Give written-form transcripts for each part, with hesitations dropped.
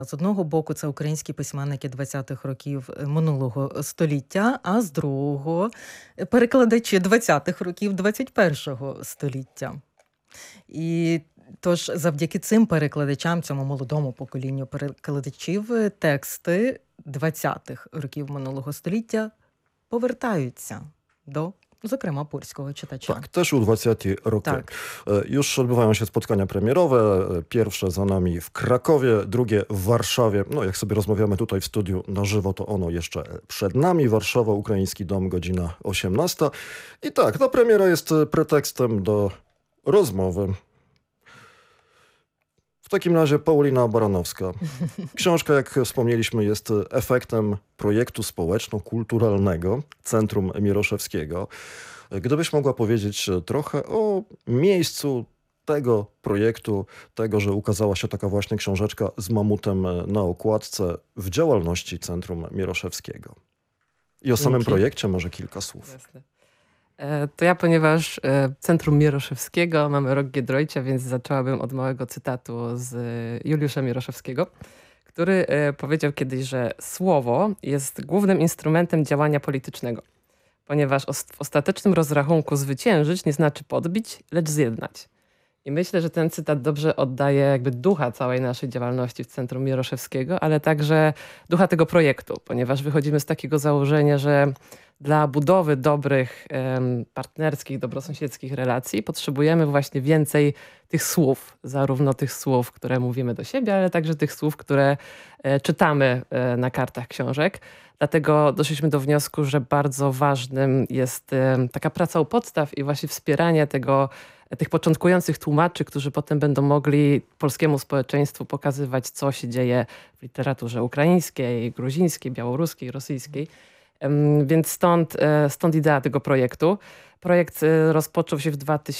З одного боку, це українські письменники 20-х років минулого століття, а з другого перекладачі 20-х років 21-го століття. І тож завдяки цим перекладачам, цьому молодому поколінню перекладачів, тексти 20-х років минулого століття повертаються до, zokryma polskiego czytacza. Tak, też U20 roki. Tak. Już odbywają się spotkania premierowe. Pierwsze za nami w Krakowie, drugie w Warszawie. No, jak sobie rozmawiamy tutaj w studiu na żywo, to ono jeszcze przed nami. Warszawa, Ukraiński Dom, godzina 18. I tak, ta premiera jest pretekstem do rozmowy. W takim razie Paulina Baranowska. Książka, jak wspomnieliśmy, jest efektem projektu społeczno-kulturalnego Centrum Mieroszewskiego. Gdybyś mogła powiedzieć trochę o miejscu tego projektu, tego, że ukazała się taka właśnie książeczka z mamutem na okładce w działalności Centrum Mieroszewskiego. I o samym projekcie może kilka słów. Jasne. To ja, ponieważ Centrum Mieroszewskiego mamy rok Giedroycia, więc zaczęłabym od małego cytatu z Juliusza Mieroszewskiego, który powiedział kiedyś, że słowo jest głównym instrumentem działania politycznego, ponieważ w ostatecznym rozrachunku zwyciężyć nie znaczy podbić, lecz zjednać. I myślę, że ten cytat dobrze oddaje jakby ducha całej naszej działalności w Centrum Mieroszewskiego, ale także ducha tego projektu, ponieważ wychodzimy z takiego założenia, że dla budowy dobrych, partnerskich, dobrosąsiedzkich relacji potrzebujemy właśnie więcej tych słów, zarówno tych słów, które mówimy do siebie, ale także tych słów, które czytamy na kartach książek. Dlatego doszliśmy do wniosku, że bardzo ważnym jest taka praca u podstaw i właśnie wspieranie tych początkujących tłumaczy, którzy potem będą mogli polskiemu społeczeństwu pokazywać, co się dzieje w literaturze ukraińskiej, gruzińskiej, białoruskiej, rosyjskiej. Więc stąd idea tego projektu. Projekt rozpoczął się w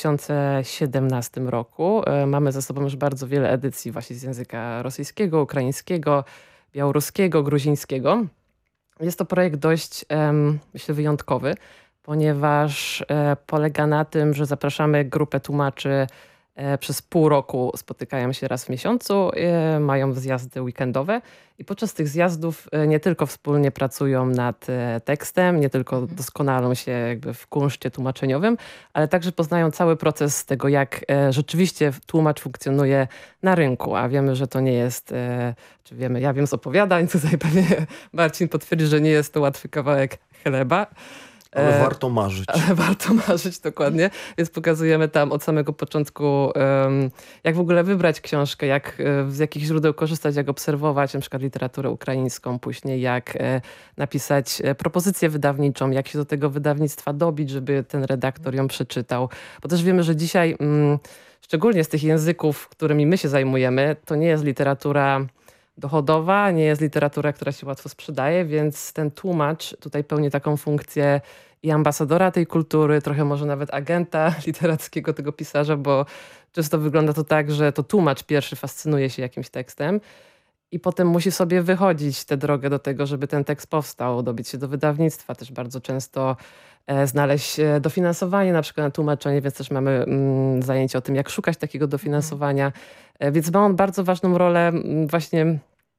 2017 roku. Mamy za sobą już bardzo wiele edycji właśnie z języka rosyjskiego, ukraińskiego, białoruskiego, gruzińskiego. Jest to projekt dość, myślę, wyjątkowy, ponieważ polega na tym, że zapraszamy grupę tłumaczy przez pół roku, spotykają się raz w miesiącu, mają zjazdy weekendowe i podczas tych zjazdów nie tylko wspólnie pracują nad tekstem, nie tylko doskonalą się jakby w kunszcie tłumaczeniowym, ale także poznają cały proces tego, jak rzeczywiście tłumacz funkcjonuje na rynku, a wiemy, że to nie jest, czy wiemy, ja wiem z opowiadań, tutaj pewnie Marcin potwierdzi, że nie jest to łatwy kawałek chleba. Ale warto marzyć. Ale warto marzyć, dokładnie. Więc pokazujemy tam od samego początku, jak w ogóle wybrać książkę, z jakich źródeł korzystać, jak obserwować na przykład literaturę ukraińską, później jak napisać propozycję wydawniczą, jak się do tego wydawnictwa dobić, żeby ten redaktor ją przeczytał. Bo też wiemy, że dzisiaj, szczególnie z tych języków, którymi my się zajmujemy, to nie jest literatura dochodowa, nie jest literatura, która się łatwo sprzedaje, więc ten tłumacz tutaj pełni taką funkcję i ambasadora tej kultury, trochę może nawet agenta literackiego tego pisarza, bo często wygląda to tak, że to tłumacz pierwszy fascynuje się jakimś tekstem i potem musi sobie wychodzić tę drogę do tego, żeby ten tekst powstał, dobić się do wydawnictwa, też bardzo często znaleźć dofinansowanie na przykład na tłumaczenie, więc też mamy zajęcie o tym, jak szukać takiego dofinansowania. Więc ma on bardzo ważną rolę właśnie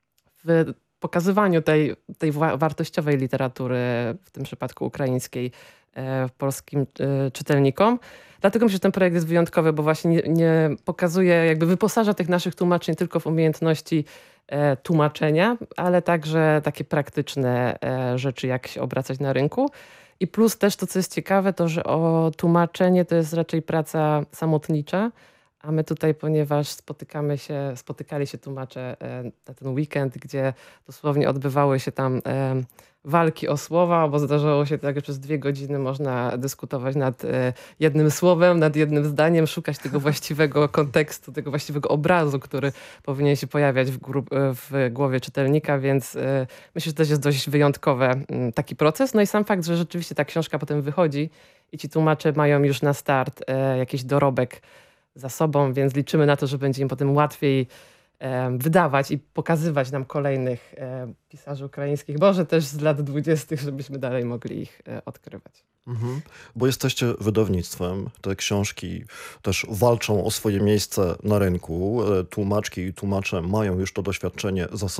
w pokazywaniu tej wartościowej literatury, w tym przypadku ukraińskiej, polskim czytelnikom. Dlatego myślę, że ten projekt jest wyjątkowy, bo właśnie nie pokazuje, jakby wyposaża tych naszych tłumaczy nie tylko w umiejętności tłumaczenia, ale także takie praktyczne rzeczy, jak się obracać na rynku. I plus też to, co jest ciekawe, to, że tłumaczenie to jest raczej praca samotnicza, a my tutaj, ponieważ spotykali się tłumacze na ten weekend, gdzie dosłownie odbywały się tam walki o słowa, bo zdarzało się tak, że przez 2 godziny można dyskutować nad jednym słowem, nad jednym zdaniem, szukać tego właściwego kontekstu, tego właściwego obrazu, który powinien się pojawiać w głowie czytelnika, więc myślę, że to jest dość wyjątkowy taki proces. No i sam fakt, że rzeczywiście ta książka potem wychodzi i ci tłumacze mają już na start jakiś dorobek za sobą, więc liczymy na to, że będzie im potem łatwiej wydawać i pokazywać nam kolejnych pisarzy ukraińskich, może też z lat 20., żebyśmy dalej mogli ich odkrywać. Bo jesteście wydawnictwem, te książki też walczą o swoje miejsce na rynku, tłumaczki i tłumacze mają już to doświadczenie za sobą.